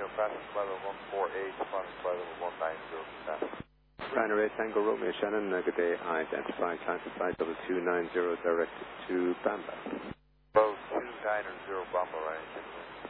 passing flight level 148, climbing flight level 190. Ryanair Tango Romeo Shannon, good day. Identify classified level 290 directed to Bamba. Bow 290 Bamba, right?